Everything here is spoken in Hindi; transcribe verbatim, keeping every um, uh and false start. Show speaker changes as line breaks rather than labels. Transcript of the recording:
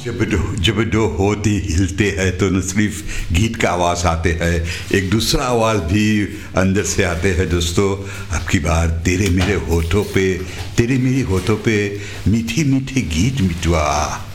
जब दो जब दो होठ हिलते हैं तो न सिर्फ गीत का आवाज़ आते हैं, एक दूसरा आवाज़ भी अंदर से आते हैं। दोस्तों, अब की बार तेरे मेरे होठों पे तेरे मेरे होठों पे मीठी मीठी गीत मिटवा।